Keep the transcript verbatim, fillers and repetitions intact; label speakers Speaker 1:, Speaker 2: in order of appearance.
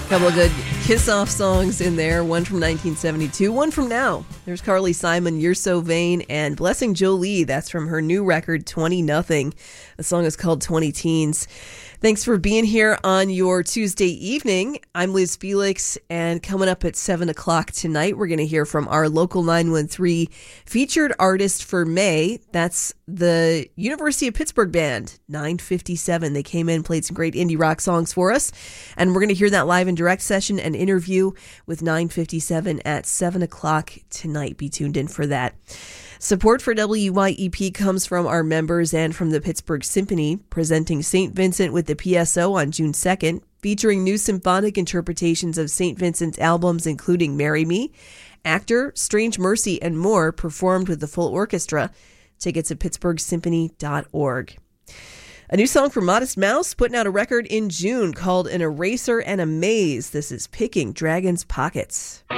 Speaker 1: Couple of good kiss-off songs in there. One from nineteen seventy-two, one from now. There's Carly Simon, You're So Vain, and Blessing Jolie. That's from her new record, twenty nothing. The song is called twenty teens. Thanks for being here on your Tuesday evening. I'm Liz Felix, and coming up at seven o'clock tonight, we're going to hear from our local nine one three featured artist for May. That's the University of Pittsburgh band, nine fifty-seven. They came in, played some great indie rock songs for us, and we're going to hear that live and direct session and interview with nine fifty-seven at seven o'clock tonight. Be tuned in for that. Support for W Y E P comes from our members and from the Pittsburgh Symphony, presenting Saint Vincent with the P S O on June second, featuring new symphonic interpretations of Saint Vincent's albums including Marry Me, Actor, Strange Mercy, and more, performed with the full orchestra. Tickets at pittsburgh symphony dot org. A new song from Modest Mouse, putting out a record in June called An Eraser and a Maze. This is Picking Dragon's Pockets.